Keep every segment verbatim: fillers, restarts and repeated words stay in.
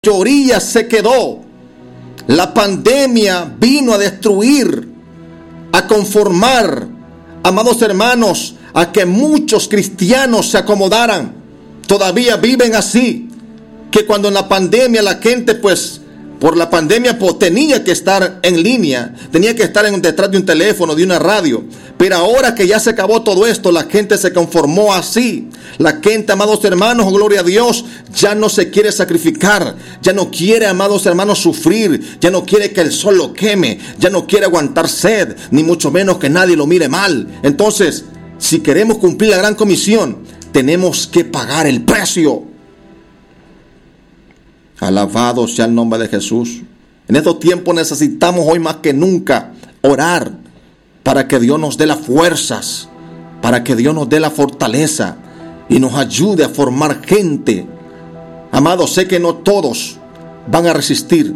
mayoría se quedó. La pandemia vino a destruir, a conformar, amados hermanos, a que muchos cristianos se acomodaran. Todavía viven así, que cuando en la pandemia la gente, pues, por la pandemia, pues, tenía que estar en línea, tenía que estar en, detrás de un teléfono, de una radio. Pero ahora que ya se acabó todo esto, la gente se conformó así. La gente, amados hermanos, gloria a Dios, ya no se quiere sacrificar, ya no quiere, amados hermanos, sufrir, ya no quiere que el sol lo queme, ya no quiere aguantar sed, ni mucho menos que nadie lo mire mal. Entonces, si queremos cumplir la gran comisión, tenemos que pagar el precio. Alabado sea el nombre de Jesús. En estos tiempos necesitamos hoy más que nunca orar para que Dios nos dé las fuerzas, para que Dios nos dé la fortaleza y nos ayude a formar gente. Amados, sé que no todos van a resistir,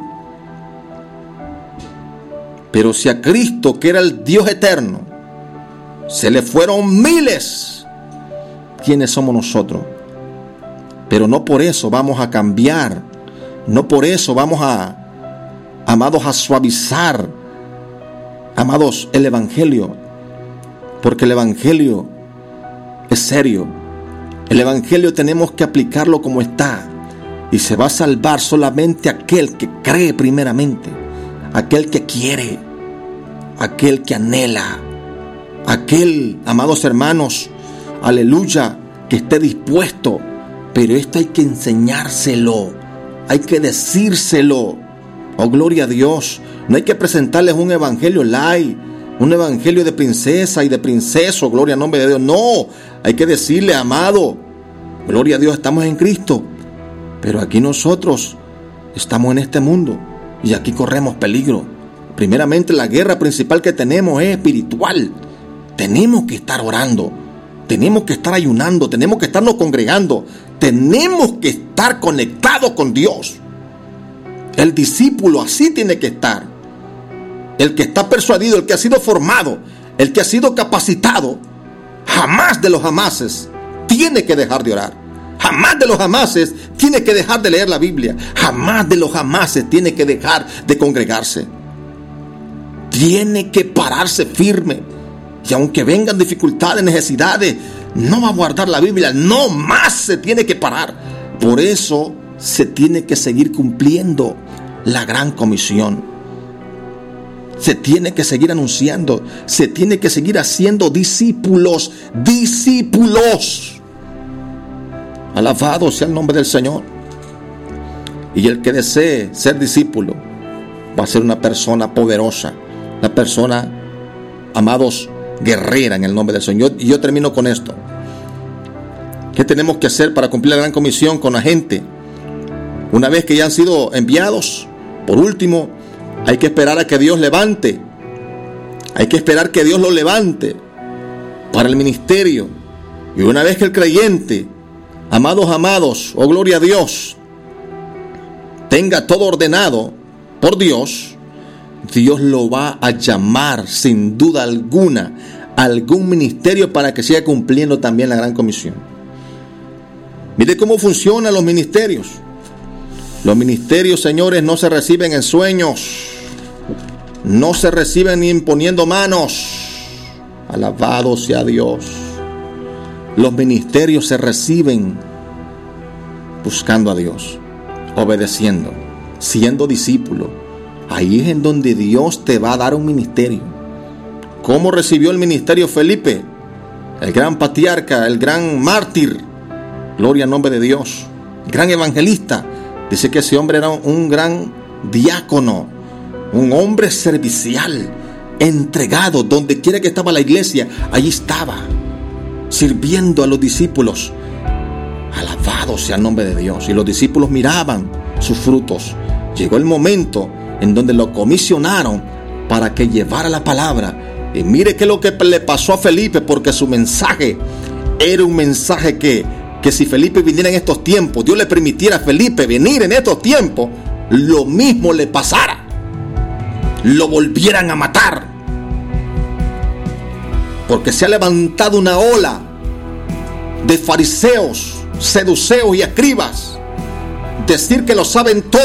pero si a Cristo, que era el Dios eterno, se le fueron miles, ¿quiénes somos nosotros? Pero no por eso vamos a cambiar. No por eso vamos a, amados, a suavizar, amados, el Evangelio. Porque el Evangelio es serio. El Evangelio tenemos que aplicarlo como está. Y se va a salvar solamente aquel que cree primeramente. Aquel que quiere. Aquel que anhela. Aquel, amados hermanos, aleluya, que esté dispuesto. Pero esto hay que enseñárselo. Hay que decírselo. Oh, gloria a Dios. No hay que presentarles un evangelio light, un evangelio de princesa y de princeso. Gloria al nombre de Dios. No, hay que decirle, amado, gloria a Dios, estamos en Cristo. Pero aquí nosotros estamos en este mundo y aquí corremos peligro. Primeramente, la guerra principal que tenemos es espiritual. Tenemos que estar orando. Tenemos que estar ayunando, tenemos que estarnos congregando, tenemos que estar conectados con Dios. El discípulo así tiene que estar. El que está persuadido, el que ha sido formado, el que ha sido capacitado, jamás de los jamases tiene que dejar de orar. Jamás de los jamases tiene que dejar de leer la Biblia. Jamás de los jamases tiene que dejar de congregarse. Tiene que pararse firme. Y aunque vengan dificultades, necesidades, no va a guardar la Biblia, no más se tiene que parar. Por eso se tiene que seguir cumpliendo la gran comisión. Se tiene que seguir anunciando, se tiene que seguir haciendo discípulos, discípulos. Alabado sea el nombre del Señor. Y el que desee ser discípulo va a ser una persona poderosa, una persona, amados, guerrera en el nombre del Señor. Y yo termino con esto. ¿Qué tenemos que hacer para cumplir la gran comisión con la gente? Una vez que ya han sido enviados, por último, hay que esperar a que Dios levante. Hay que esperar que Dios lo levante para el ministerio. Y una vez que el creyente, amados, amados, oh gloria a Dios, tenga todo ordenado por Dios, Dios lo va a llamar sin duda alguna a algún ministerio para que siga cumpliendo también la gran comisión. Mire cómo funcionan los ministerios. Los ministerios, señores, no se reciben en sueños, no se reciben ni imponiendo manos. Alabado sea Dios. Los ministerios se reciben buscando a Dios, obedeciendo, siendo discípulo. Ahí es en donde Dios te va a dar un ministerio. ¿Cómo recibió el ministerio Felipe? El gran patriarca, el gran mártir. Gloria al nombre de Dios. El gran evangelista. Dice que ese hombre era un gran diácono, un hombre servicial, entregado. Donde quiera que estaba la iglesia, allí estaba, sirviendo a los discípulos. Alabado sea el nombre de Dios. Y los discípulos miraban sus frutos. Llegó el momento en donde lo comisionaron para que llevara la palabra. Y mire qué es lo que le pasó a Felipe, porque su mensaje era un mensaje que, que si Felipe viniera en estos tiempos, Dios le permitiera a Felipe venir en estos tiempos, lo mismo le pasara. Lo volvieran a matar. Porque se ha levantado una ola de fariseos, seduceos y escribas decir que lo saben todo.